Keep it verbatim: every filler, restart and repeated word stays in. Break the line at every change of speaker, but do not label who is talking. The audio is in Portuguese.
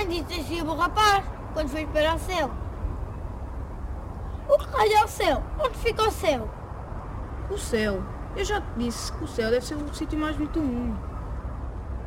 mãe disse assim ao rapaz, quando foi para o céu. O que raio é o céu? Onde fica o céu?
O céu. Eu já te disse que o céu deve ser o sítio mais bonito do mundo.